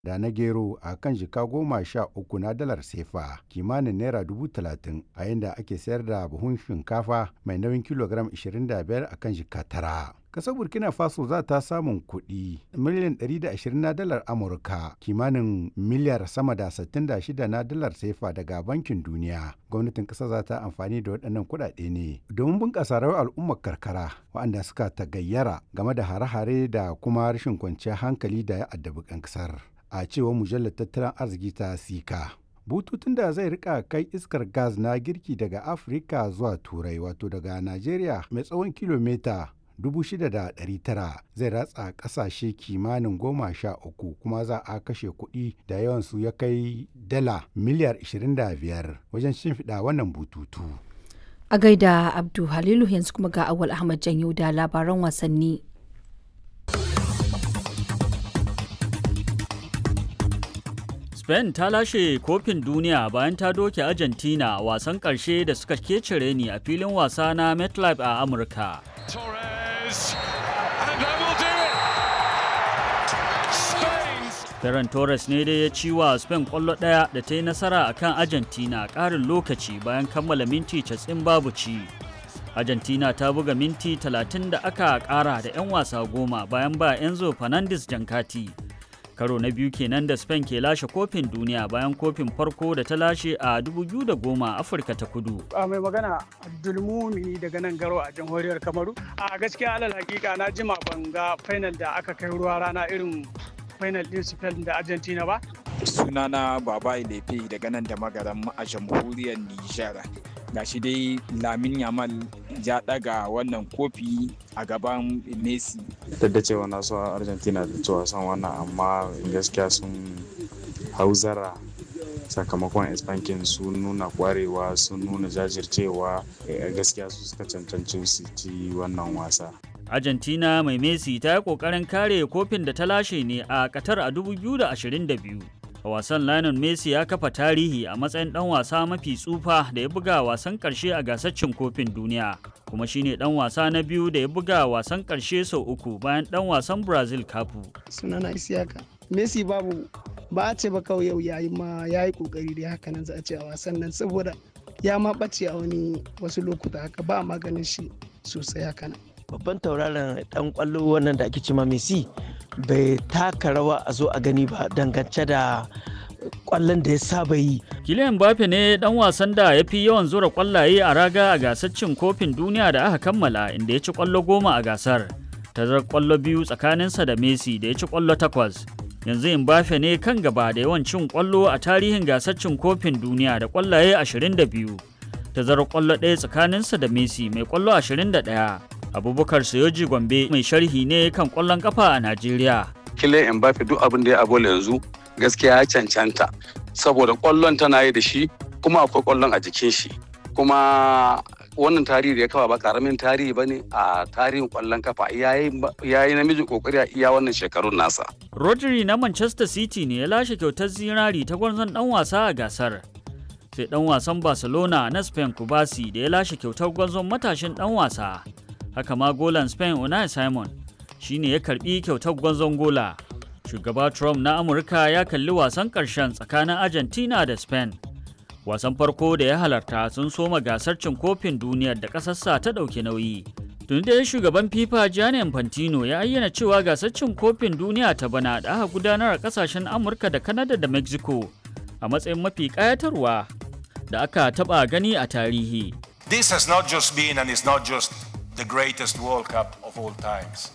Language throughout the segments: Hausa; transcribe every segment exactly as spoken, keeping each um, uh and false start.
da na gero a kan jika goma sha uku na dalar sefa kimanin naira dubu talatin a yadda ake sayar da buhun shinkafa mai nauyin kilogram ashirin da biyar a kan jika tara. Kasar Burkina Faso za ta samun kuɗi miliyan ɗari da ashirin na dalar Amurka kimanin miliyar sama da sittin da shida na dalar sefa daga Bankin Duniya. Gwamnatin ƙasar za ta amfani da waɗannan kuɗaɗe ne domin bunƙasa rayuwar al'ummar karkara waɗanda suka tagayyara game da hare-hare da kuma rashin kwanciyar hankali da ya addabi ƙan ƙasar. A cewar mujallar tattalin arziki ta Sika. Bututun da zai rika kai iskar gas na girki daga Afirka zuwa Turai wato daga Najeriya mai tsawon kilomita dubu shida da ɗari tara zai ratsa ƙasashe kimanin goma sha uku kuma za a kashe kuɗi da yawansu ya kai dala miliyar ashirin da biyar wajen shimfiɗa wannan bututu. A gaida Abdu Halilu yanzu kuma ga Awal Ahmad Janyo da labaran wasanni. Spain ta lashe kofin duniya bayan ta doke Argentina a wasan ƙarshe da suka kece reni a filin wasa na MetLife a Amurka. Ferran Torres ne dai ya ci wa Spain ƙwallo ɗaya da ta yi nasara a kan Argentina ƙarin lokaci bayan kammala minti casa'in babu ci. Argentina ta buga minti talatin da aka ƙara da 'yan wasa goma bayan ba Enzo Fernandez jankati. Karo na biyu kenan da Spain ke lashe kofin duniya bayan kofin farko da ta lashe a dubu biyu da goma Afirka ta Kudu. A mai magana Abdulmumini daga nan Garo a jamhuriyar Kamaru. A gaskiya alal hakika na jima ban ga final da aka kai ruwa rana irin final din Spain da Argentina ba. Sunana Baba Ilefe daga nan da Magaram a jamhuriyar Nijar. Gashi dai Lamin Yamal ya daga wannan kofi a gaban Messi. Duk da cewa na so Argentina da ci wasan wannan amma gaskiya sun hauzara sakamakon Espankin sun nuna kwarewa sun nuna jajircewa gaskiya su suka cancanci su ci wannan wasa. Argentina mai Messi ta yi kokarin kare kofin da ta lashe ne a Qatar a dubu biyu da ashirin da biyu. A wasan Lionel Messi ya kafa tarihi a matsayin ɗan wasa mafi tsufa da ya buga wasan ƙarshe a gasar cin kofin duniya, kuma shine ɗan wasa na biyu da ya buga wasan ƙarshe sau uku bayan ɗan wasan Brazil Cafu. Sunana Isiyaka. Messi babu ba a ce ba kawai yau yayi ma yayi kokari da haka nan za a ce a wasan nan saboda ya ma ɓace a wani wasu lokuta haka ba maganin shi sosai haka nan. Babban tauraron ɗan ƙwallo wannan da ake cema Messi bai taka rawa a zo a gani ba dangance da kwallon da ya saba yi. Kylian Mbappe ne dan wasan da ya fi yawan zura kwallaye a raga a gasar cin kofin duniya da aka kammala inda ya ci kwallo goma a gasar. Tazarar kwallo biyu tsakaninsa da Messi da ya ci kwallo takwas. Yanzu Mbappe ne kan gaba da yawan cin kwallo a tarihin gasar cin kofin duniya da kwallaye ashirin da biyu. Tazarar kwallo ɗaya tsakaninsa da Messi mai kwallo ashirin da ɗaya. Abubakar Sayoji Gombe mai sharhi ne kan kwallon kafa a Najeriya. Kylian Mbappe duk abin da ya abola yanzu gaskiya ya cancanta saboda kwallon tana yi da shi kuma akwai kwallon a jikin shi kuma wannan tarihi da ya kafa ba karamin tarihi bane a tarihin kwallon kafa yayi namiji kokari a iya wannan shekarun nasa. Rodri na Manchester City ne ya lashe kyautar zinari ta gwarzon dan wasa a gasar. Sai dan wasan Barcelona na Spain Kubasi da ya lashe kyautar gwarzon matashin dan wasa. Haka ma golan Spain Unai Simon shine ya karbi kyautar gwanzon gola. Shugaba Trump na Amurka ya kalli wasan ƙarshen tsakanin Argentina da Spain. Wasan farko da ya halarta sun soma gasar cin kofin duniyar da ƙasarsa ta ɗauki nauyi. Tun da shugaban FIFA Gianni Infantino ya ayyana cewa gasar cin kofin duniya ta bana da aka gudanar a ƙasashen Amurka da Canada da Mexico a matsayin mafi ƙayatarwa da aka taɓa gani a tarihi. This has not just been and is not just the greatest World Cup of all times.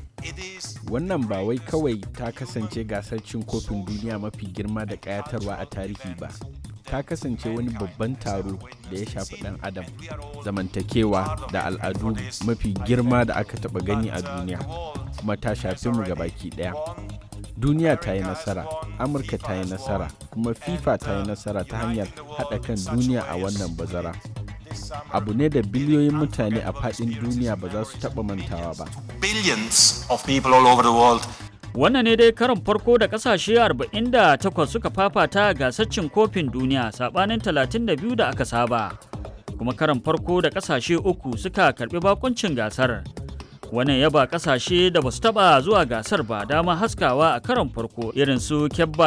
Wannan ba wai kawai ta kasance gasar cin kofin duniya mafi girma da ƙayatarwa a tarihi ba. Ta kasance wani babban taro da ya shafi ɗan adam, zamantakewa da al'adu mafi girma da aka taɓa gani a duniya, kuma ta shafi mu gabaki ɗaya. Duniya ta yi nasara, Amurka ta yi nasara, kuma FIFA ta yi nasara ta hanyar haɗa kan duniya a wannan bazara. Abu ne da biliyoyin mutane a faɗin duniya ba za su taɓa mantawa ba. Billions of people all over the world. Wannan ne dai karon farko da kasashe arba'in da takwas suka fafata a gasar cin kofin duniya sabanin talatin da biyu da aka saba. Kuma karon farko da kasashe uku suka karbi bakuncin gasar. Wannan ya ba ƙasashe da ba su taɓa zuwa gasar ba dama haskawa a karon farko irin su Kebba